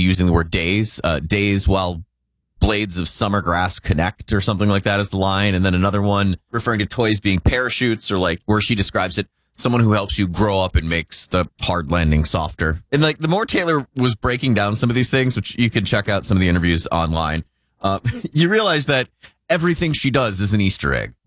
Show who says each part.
Speaker 1: using the word days, days while blades of summer grass connect or something like that is the line. And then another one referring to toys being parachutes, or like where she describes it, someone who helps you grow up and makes the hard landing softer. And like the more Taylor was breaking down some of these things, which you can check out some of the interviews online, you realize that everything she does is an Easter egg.